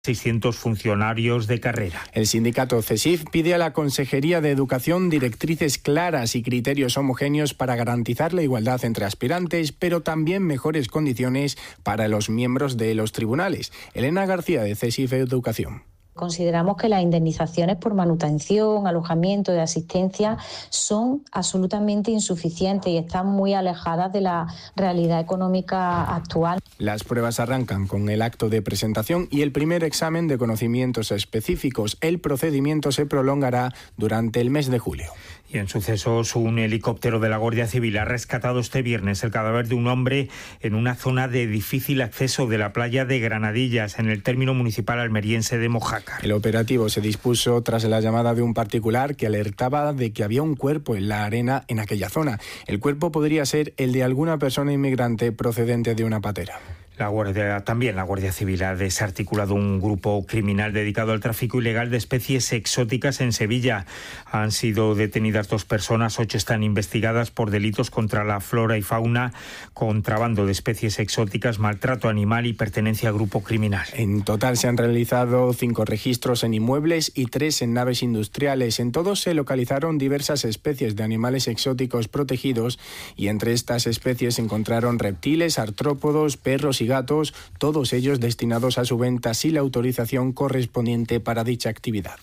600 funcionarios de carrera. El sindicato CESIF pide a la Consejería de Educación directrices claras y criterios homogéneos para garantizar la igualdad entre aspirantes, pero también mejores condiciones para los miembros de los tribunales. Elena García, de CESIF Educación. Consideramos que las indemnizaciones por manutención, alojamiento y asistencia son absolutamente insuficientes y están muy alejadas de la realidad económica actual. Las pruebas arrancan con el acto de presentación y el primer examen de conocimientos específicos. El procedimiento se prolongará durante el mes de julio. Y en sucesos, un helicóptero de la Guardia Civil ha rescatado este viernes el cadáver de un hombre en una zona de difícil acceso de la playa de Granadillas, en el término municipal almeriense de Mojácar. El operativo se dispuso tras la llamada de un particular que alertaba de que había un cuerpo en la arena en aquella zona. El cuerpo podría ser el de alguna persona inmigrante procedente de una patera. La Guardia Civil ha desarticulado un grupo criminal dedicado al tráfico ilegal de especies exóticas en Sevilla. Han sido detenidas 2 personas, 8 están investigadas por delitos contra la flora y fauna, contrabando de especies exóticas, maltrato animal y pertenencia a grupo criminal. En total se han realizado 5 registros en inmuebles y 3 en naves industriales. En todos se localizaron diversas especies de animales exóticos protegidos y entre estas especies se encontraron reptiles, artrópodos, perros y gatos, todos ellos destinados a su venta sin la autorización correspondiente para dicha actividad.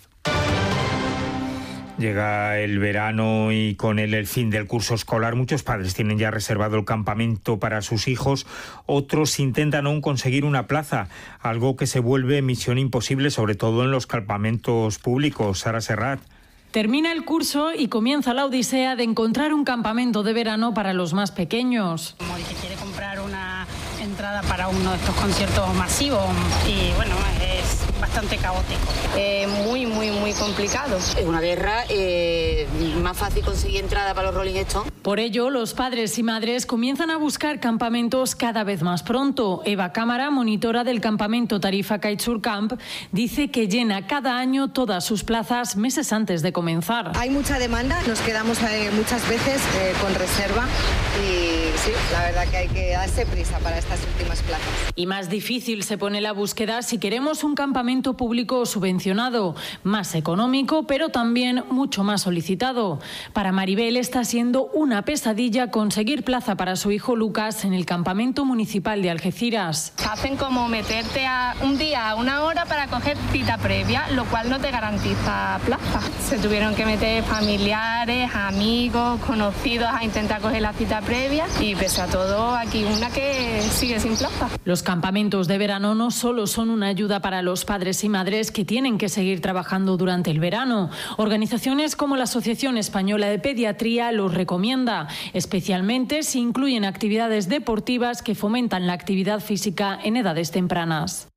Llega el verano y con él el fin del curso escolar. Muchos padres tienen ya reservado el campamento para sus hijos. Otros intentan aún conseguir una plaza, algo que se vuelve misión imposible, sobre todo en los campamentos públicos. Sara Serrat. Termina el curso y comienza la odisea de encontrar un campamento de verano para los más pequeños. Como el que quiere comprar una entrada para uno de estos conciertos masivos y bueno, es bastante caótico. Muy complicado. Es una guerra, más fácil conseguir entrada para los Rolling Stones. Por ello, los padres y madres comienzan a buscar campamentos cada vez más pronto. Eva Cámara, monitora del campamento Tarifa Kitesurf Camp, dice que llena cada año todas sus plazas meses antes de comenzar. Hay mucha demanda, nos quedamos muchas veces con reserva y sí, la verdad que hay que darse prisa para estas últimas plazas. Y más difícil se pone la búsqueda si queremos un campamento público subvencionado, más económico, pero también mucho más solicitado. Para Maribel está siendo una pesadilla conseguir plaza para su hijo Lucas en el campamento municipal de Algeciras. Hacen como meterte a un día, a una hora para coger cita previa, lo cual no te garantiza plaza. Se tuvieron que meter familiares, amigos, conocidos a intentar coger la cita previa y pese a todo aquí una que sigue sin plaza. Los campamentos de verano no solo son una ayuda para los padres y madres que tienen que seguir trabajando durante el verano. Organizaciones como la Asociación Española de Pediatría los recomienda, especialmente si incluyen actividades deportivas que fomentan la actividad física en edades tempranas.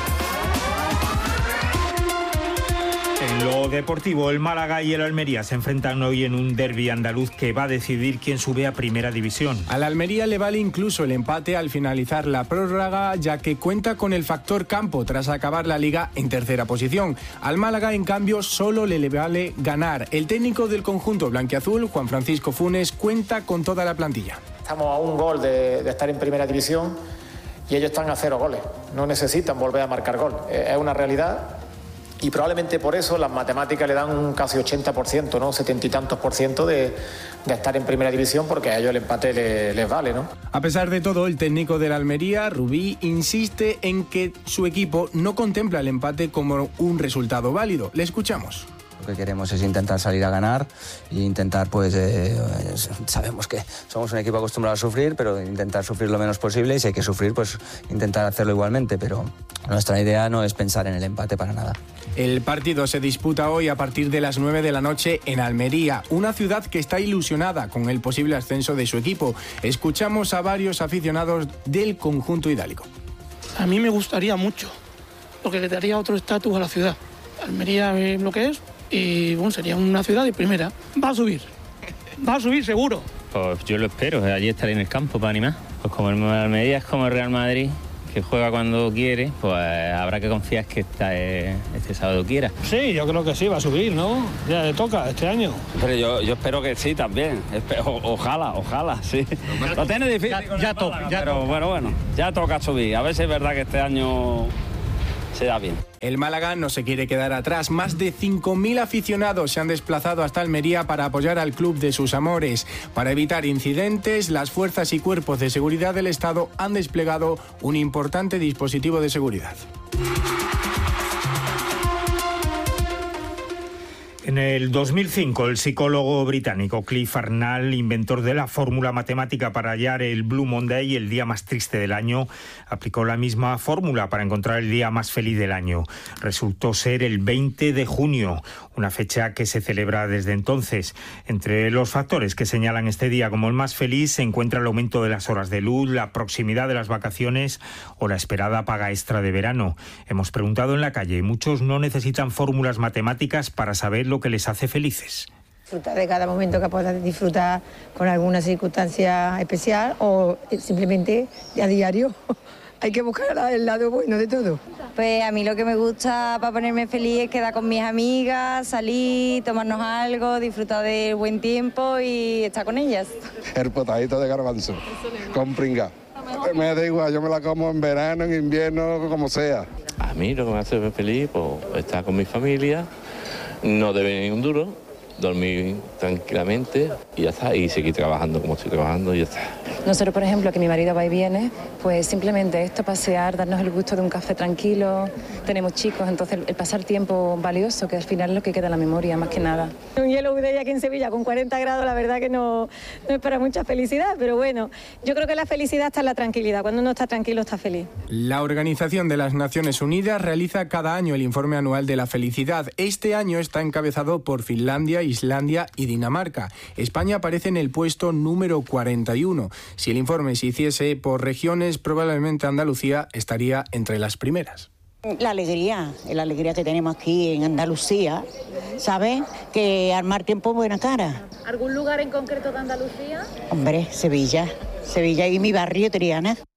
En lo deportivo, el Málaga y el Almería se enfrentan hoy en un derbi andaluz que va a decidir quién sube a Primera División. Al Almería le vale incluso el empate al finalizar la prórroga, ya que cuenta con el factor campo tras acabar la Liga en tercera posición. Al Málaga, en cambio, solo le vale ganar. El técnico del conjunto blanquiazul, Juan Francisco Funes, cuenta con toda la plantilla. Estamos a un gol de estar en Primera División y ellos están a 0 goles. No necesitan volver a marcar gol. Es una realidad. Y probablemente por eso las matemáticas le dan un casi 80%, ¿no? 70 y tantos % de estar en Primera División, porque a ellos el empate les vale, ¿no? A pesar de todo, el técnico del Almería, Rubí, insiste en que su equipo no contempla el empate como un resultado válido. Le escuchamos. Lo que queremos es intentar salir a ganar e intentar, sabemos que somos un equipo acostumbrado a sufrir, pero intentar sufrir lo menos posible y si hay que sufrir, pues intentar hacerlo igualmente, pero nuestra idea no es pensar en el empate para nada. El partido se disputa hoy a partir de las 9 de la noche en Almería, una ciudad que está ilusionada con el posible ascenso de su equipo. Escuchamos a varios aficionados del conjunto idálico. A mí me gustaría mucho, porque le daría otro estatus a la ciudad. Almería es lo que es. Y bueno, sería una ciudad de primera. Va a subir seguro. Pues yo lo espero, allí estaré en el campo para animar. Pues como el Almería es como el Real Madrid, que juega cuando quiere, pues habrá que confiar que este sábado quiera. Sí, yo creo que sí, va a subir, ¿no? Ya le toca este año. Pero yo espero que sí también. Ojalá, sí. Lo tiene difícil. Ya toca. Pero bueno, ya toca subir. A ver si es verdad que este año se da bien. El Málaga no se quiere quedar atrás. Más de 5.000 aficionados se han desplazado hasta Almería para apoyar al club de sus amores. Para evitar incidentes, las fuerzas y cuerpos de seguridad del Estado han desplegado un importante dispositivo de seguridad. En el 2005, el psicólogo británico Cliff Arnall, inventor de la fórmula matemática para hallar el Blue Monday, el día más triste del año, aplicó la misma fórmula para encontrar el día más feliz del año. Resultó ser el 20 de junio, una fecha que se celebra desde entonces. Entre los factores que señalan este día como el más feliz se encuentra el aumento de las horas de luz, la proximidad de las vacaciones o la esperada paga extra de verano. Hemos preguntado en la calle y muchos no necesitan fórmulas matemáticas para saber lo que les hace felices. Disfrutar de cada momento que puedas disfrutar con alguna circunstancia especial o simplemente a diario. Hay que buscar el lado bueno de todo. Pues a mí lo que me gusta para ponerme feliz es quedar con mis amigas, salir, tomarnos algo, disfrutar del buen tiempo y estar con ellas. El potadito de garbanzo con pringa. Me da igual, yo me la como en verano, en invierno, como sea. A mí lo que me hace feliz pues estar con mi familia, no debe ni un duro, dormir tranquilamente y ya está, y seguir trabajando como estoy trabajando y ya está. Nosotros, por ejemplo, que mi marido va y viene, pues simplemente esto, pasear, darnos el gusto de un café tranquilo, tenemos chicos, entonces el pasar tiempo valioso, que al final es lo que queda en la memoria, más que nada. Un Yellow Day aquí en Sevilla con 40 grados, la verdad que no es para mucha felicidad, pero bueno, yo creo que la felicidad está en la tranquilidad, cuando uno está tranquilo está feliz. La Organización de las Naciones Unidas realiza cada año el informe anual de la felicidad. Este año está encabezado por Finlandia, Islandia y Dinamarca. España aparece en el puesto número 41. Si el informe se hiciese por regiones, probablemente Andalucía estaría entre las primeras. La alegría que tenemos aquí en Andalucía, ¿sabes? Que al mal tiempo buena cara. ¿Algún lugar en concreto de Andalucía? Hombre, Sevilla y mi barrio, Triana.